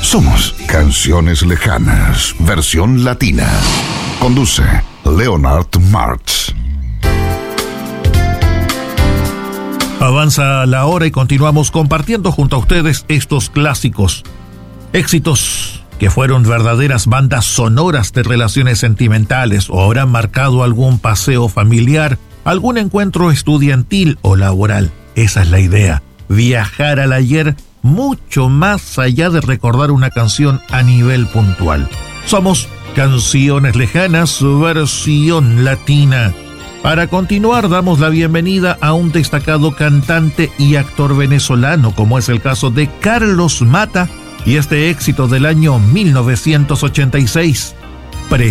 Somos Canciones Lejanas, versión latina. Conduce Leonard Martz. Avanza la hora y continuamos compartiendo junto a ustedes estos clásicos. Éxitos que fueron verdaderas bandas sonoras de relaciones sentimentales o habrán marcado algún paseo familiar, algún encuentro estudiantil o laboral. Esa es la idea, viajar al ayer mucho más allá de recordar una canción a nivel puntual. Somos Canciones Lejanas, versión latina. Para continuar, damos la bienvenida a un destacado cantante y actor venezolano, como es el caso de Carlos Mata, y este éxito del año 1986,